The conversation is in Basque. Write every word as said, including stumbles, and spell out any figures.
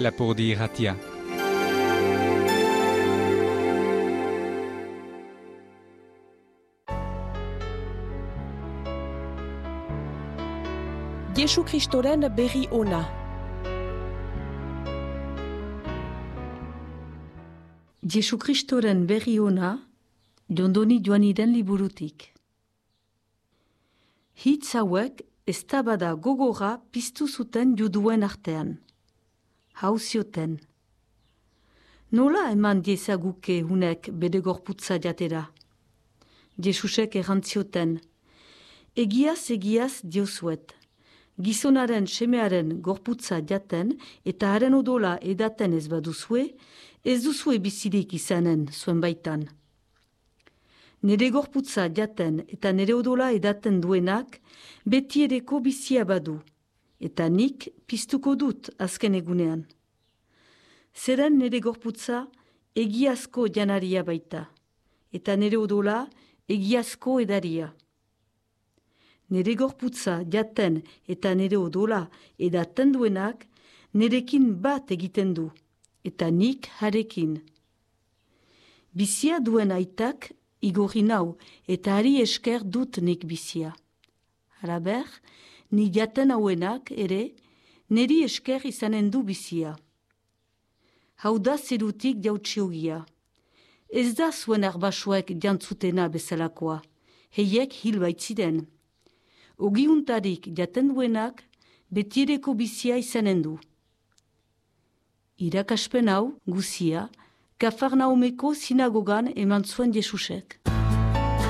Lapurdi irratia. Jesu Kristoren berri ona. Jesu Kristoren berri ona, jondoni joaniren liburutik. Hitz hauek eztabada gogora piztu zuten juduen artean. Hau zioten. Nola eman diezaguke hunek bere gorputza jatera? Jesusek errantzioten. Egiaz egiaz diozuet. Gizonaren semearen gorputza jaten eta haren odola edaten ez baduzue, ez duzue bizirik izanen zuen baitan. Nere gorputza jaten eta nere odola edaten duenak betiereko bizia badu, eta nik piztuko dut azken egunean. Zeren nere gorputza egiazko janaria baita, eta nere odola egiazko edaria. Nere gorputza jaten eta nere odola edaten duenak nerekin bat egiten du, eta nik harekin. Bizia duen aitak igorri nau eta hari esker dut nik bizia. Halaber, ni jaten hauenak ere neri esker izanen du bizia. Hau da zerutik jautsiogia. Ez da zuen arbasuek jantzutena bezalakoa, heiek hil baitziren. Ogiuntarik jaten duenak betireko bizia izanen du. Irakaspen hau, guzia, Kafarnaumeko sinagogan eman zuen Jesusek.